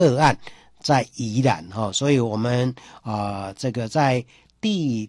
个案在宜兰所以我们这个在第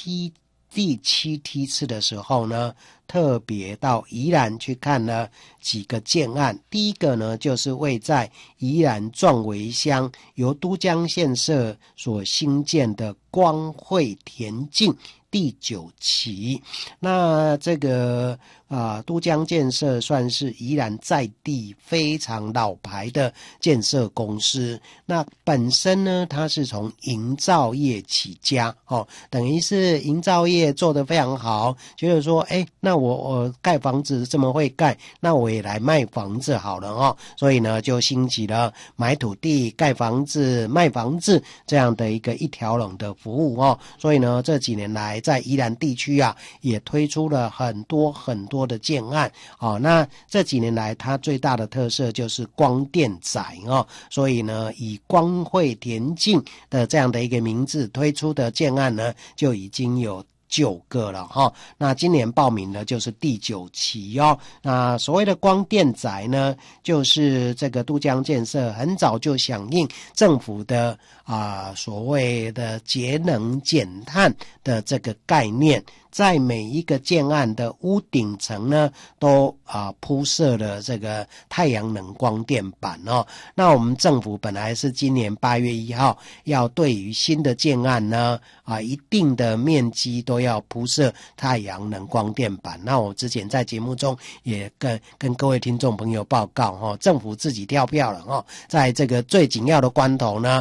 7梯次的时候呢，特别到宜兰去看了几个建案。第一个呢，就是位在宜兰壮围乡由都江建设所兴建的光惠田径第9期。那这个都江建设算是宜兰在地非常老牌的建设公司。那本身呢，它是从营造业起家等于是营造业做得非常好，觉得说那我盖房子这么会盖，那我也来卖房子好了所以呢就兴起了买土地、盖房子、卖房子这样的一条龙的服务所以呢这几年来在宜兰地区也推出了很多的建案那这几年来它最大的特色就是光电宅所以呢以光惠田径的这样的一个名字推出的建案呢就已经有9个了那今年报名的就是第9期那所谓的光电宅呢，就是这个都江建设很早就响应政府的所谓的节能减碳的这个概念，在每一个建案的屋顶层呢都铺设了这个太阳能光电板那我们政府本来是今年8月1号要对于新的建案呢一定的面积都要铺设太阳能光电板。那我之前在节目中也跟各位听众朋友报告政府自己跳票了在这个最紧要的关头呢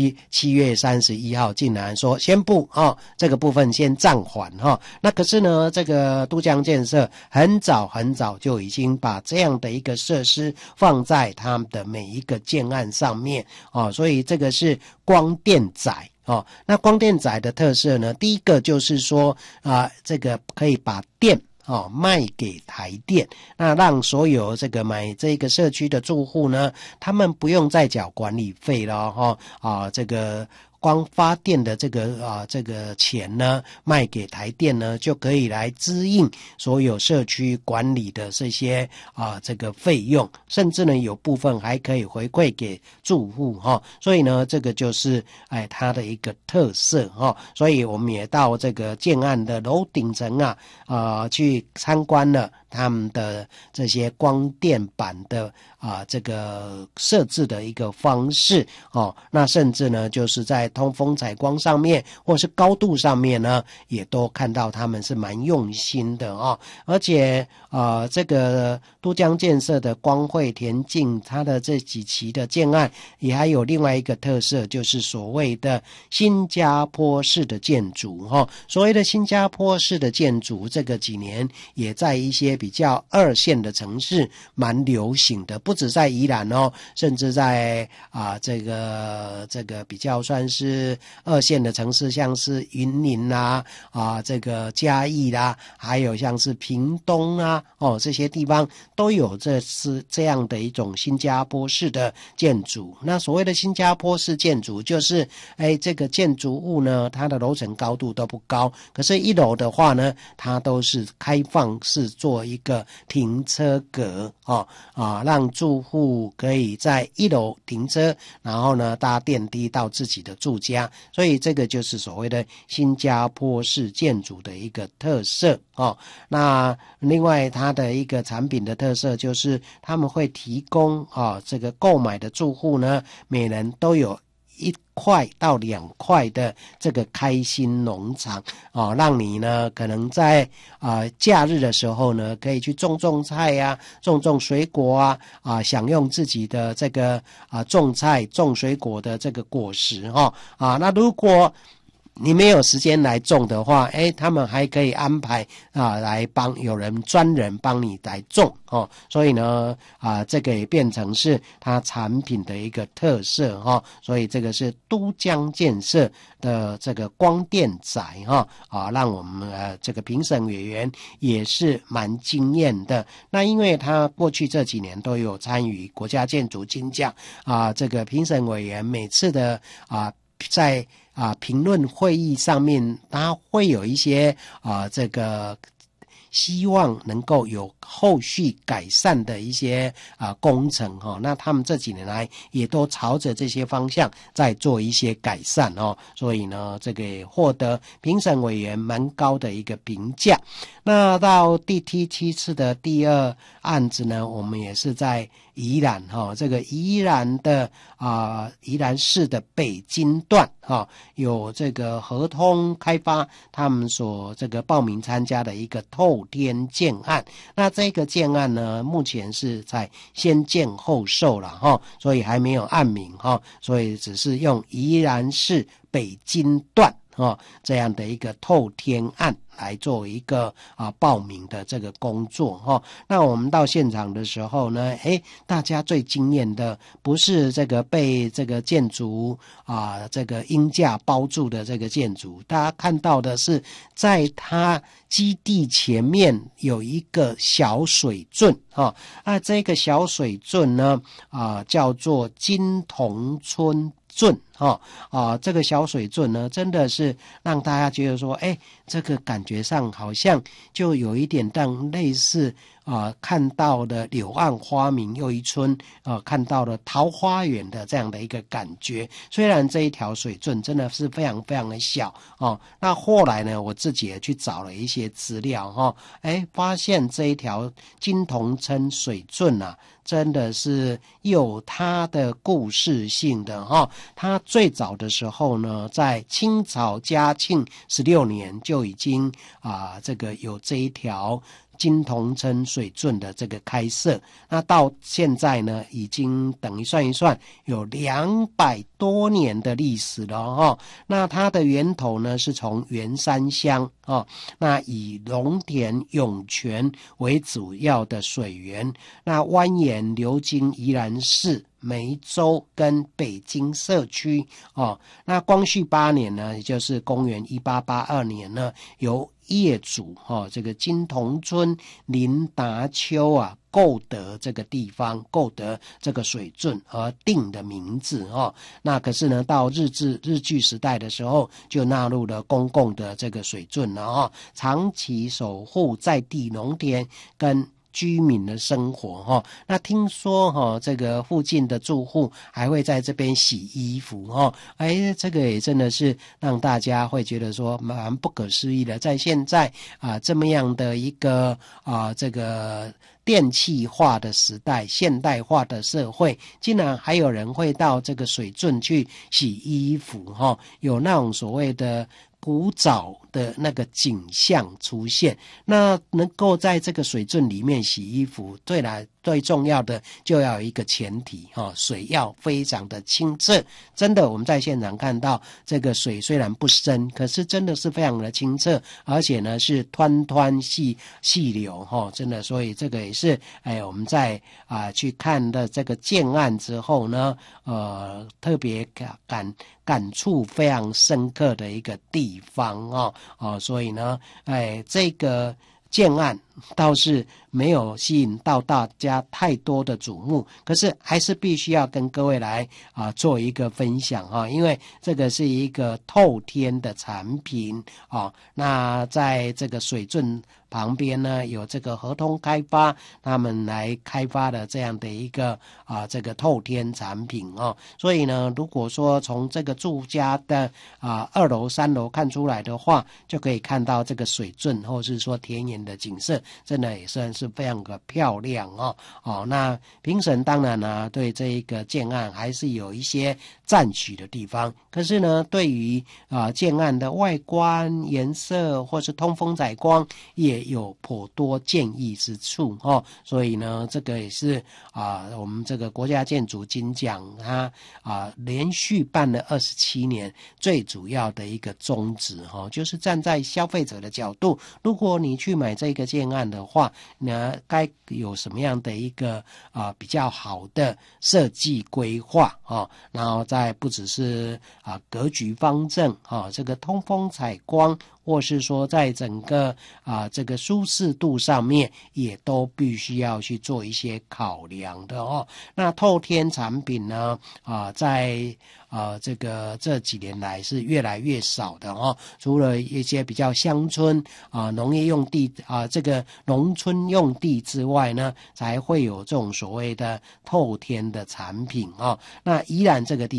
7月31号竟然说宣布这个部分先暂缓那可是呢这个都江建设很早就已经把这样的一个设施放在他们的每一个建案上面所以这个是光电宅那光电宅的特色呢，第一个就是说这个可以把电卖给台电，那让所有这个买这个社区的住户呢，他们不用再缴管理费了这个光发电的这个钱呢，卖给台电呢，就可以来支应所有社区管理的这些这个费用，甚至呢有部分还可以回馈给住户所以呢这个就是它的一个特色所以我们也到这个建案的楼顶层去参观了他们的这些光电板的这个设置的一个方式那甚至呢就是在通风采光上面或是高度上面呢也都看到他们是蛮用心的而且这个都江建设的光惠田径它的这几期的建案也还有另外一个特色，就是所谓的新加坡式的建筑所谓的新加坡式的建筑这个几年也在一些比较2线的城市蛮流行的，不止在宜兰甚至在这个比较算是2线的城市，像是云林这个嘉义啦，还有像是屏东这些地方都有这样的一种新加坡式的建筑。那所谓的新加坡式建筑就是这个建筑物呢它的楼层高度都不高，可是1楼的话呢它都是开放式做一个停车格让住户可以在1楼停车，然后呢搭电梯到自己的住家，所以这个就是所谓的新加坡式建筑的一个特色那另外它的一个产品的特色就是他们会提供这个购买的住户呢每人都有1块到2块的这个开心农场让你呢可能在假日的时候呢可以去种菜种水果享用自己的这个种菜种水果的这个果实那如果你没有时间来种的话他们还可以安排来有专人帮你来种所以呢这个也变成是它产品的一个特色所以这个是都江建设的这个光电宅让我们这个评审委员也是蛮惊艳的。那因为他过去这几年都有参与国家建筑金奖这个评审委员每次的在评论会议上面，它会有一些这个希望能够有后续改善的一些工程那他们这几年来也都朝着这些方向在做一些改善所以呢这个也获得评审委员蛮高的一个评价。那到第7次的第二案子呢，我们也是在宜兰这个宜兰的宜兰市的北京段有这个合通开发他们所这个报名参加的一个透天建案。那这个建案呢，目前是在先建后售了所以还没有案名所以只是用宜兰市北京段这样的一个透天案来做一个报名的这个工作那我们到现场的时候呢，大家最惊艳的不是这个被这个建筑这个鹰架包住的这个建筑，大家看到的是在它基地前面有一个小水圳这个小水圳呢叫做金童村圳这个小水圳呢，真的是让大家觉得说，这个感觉上好像就有一点让类似看到了柳暗花明又一村看到了桃花源的这样的一个感觉。虽然这一条水圳真的是非常非常的小那后来呢，我自己也去找了一些资料发现这一条金童村水圳真的是有它的故事性的它最早的时候呢，在清朝嘉庆16年就已经这个有这一条金童村水圳的这个开设，那到现在呢，已经等于算一算有200多年的历史了那它的源头呢是从员山乡那以龙田涌泉为主要的水源，那蜿蜒流经宜兰市梅州跟北京社区那光绪8年呢，也就是公元1882年呢，由业主这个金童村林达秋购得这个地方，购得这个水圳而定的名字那可是呢，到日据时代的时候，就纳入了公共的这个水圳了长期守护在地农田跟居民的生活那听说这个附近的住户还会在这边洗衣服这个也真的是让大家会觉得说蛮不可思议的，在现在这么样的一个这个电气化的时代，现代化的社会，竟然还有人会到这个水圳去洗衣服有那种所谓的古早的那个景象出现。那能够在这个水圳里面洗衣服，最重要的就要有一个前提水要非常的清澈。真的我们在现场看到这个水虽然不深，可是真的是非常的清澈，而且呢是湍湍细流真的。所以这个也是我们在去看的这个建案之后呢特别感触非常深刻的一个地方所以呢这个建案倒是没有吸引到大家太多的瞩目，可是还是必须要跟各位来做一个分享因为这个是一个透天的产品那在这个水圳旁边呢，有这个合通开发他们来开发的这样的一个这个透天产品所以呢，如果说从这个住家的2楼3楼看出来的话，就可以看到这个水圳或是说田园的景色，真的也算是非常的漂亮那评审当然呢对这一个建案还是有一些赞许的地方，可是呢对于建案的外观颜色或是通风采光也有颇多建议之处所以呢这个也是我们这个国家建筑金奖它连续办了27年最主要的一个宗旨就是站在消费者的角度，如果你去买这个建案的话，那该有什么样的一个比较好的设计规划然后再不只是格局方正这个通风采光或是说在整个这个舒适度上面，也都必须要去做一些考量的哦。那透天产品呢，在这几年来是越来越少的哦。除了一些比较乡村农业用地这个农村用地之外呢，才会有这种所谓的透天的产品哦。那宜兰这个地